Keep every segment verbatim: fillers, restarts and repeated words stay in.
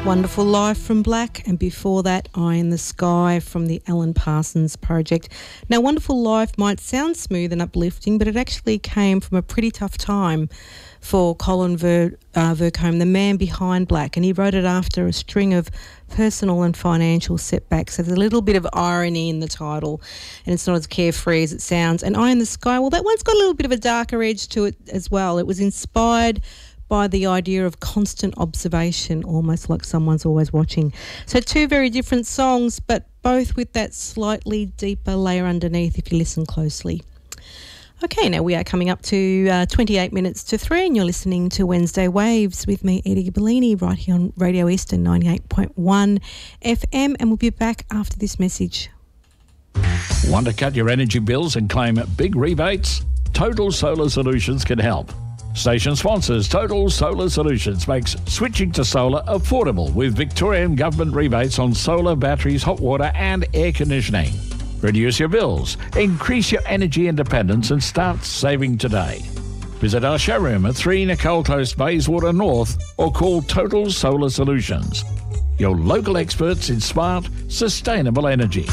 Wonderful Life from Black, and before that, Eye in the Sky from the Alan Parsons Project. Now, Wonderful Life might sound smooth and uplifting, but it actually came from a pretty tough time for Colin Ver, uh, Vercombe, the man behind Black, and he wrote it after a string of personal and financial setbacks. So there's a little bit of irony in the title, and it's not as carefree as it sounds. And Eye in the Sky, well, that one's got a little bit of a darker edge to it as well. It was inspired by the idea of constant observation, almost like someone's always watching. So two very different songs, but both with that slightly deeper layer underneath if you listen closely. Okay, now we are coming up to uh, twenty-eight minutes to three, and you're listening to Wednesday Waves with me, Edie Bellini, right here on Radio Eastern ninety-eight point one F M, and we'll be back after this message. Want to cut your energy bills and claim big rebates? Total Solar Solutions can help. Station sponsors Total Solar Solutions makes switching to solar affordable with Victorian government rebates on solar, batteries, hot water and air conditioning. Reduce your bills, increase your energy independence and start saving today. Visit our showroom at three Nicole Close, Bayswater North, or call Total Solar Solutions. Your local experts in smart, sustainable energy.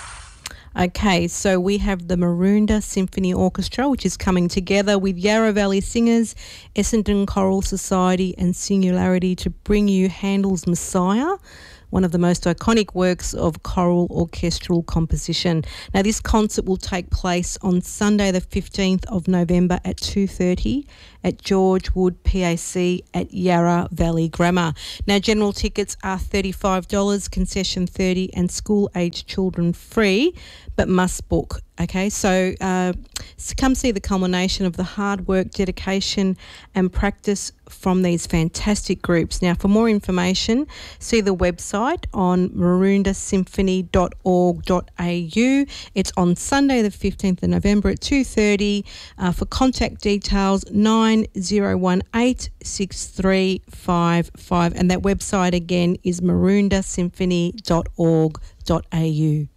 Okay, so we have the Maroondah Symphony Orchestra, which is coming together with Yarra Valley Singers, Essendon Choral Society and Singularity to bring you Handel's Messiah, one of the most iconic works of choral orchestral composition. Now, this concert will take place on Sunday the fifteenth of November at two thirty at George Wood P A C at Yarra Valley Grammar. Now, general tickets are thirty-five dollars, concession thirty dollars and school-aged children free, but must book. Okay, so, uh, so come see the culmination of the hard work, dedication and practice from these fantastic groups. Now, for more information, see the website on maroondah symphony dot org dot a u. It's on Sunday the fifteenth of November at two thirty. Uh, for contact details, nine zero one eight six three five five, and that website again is maroondah symphony dot org dot a u.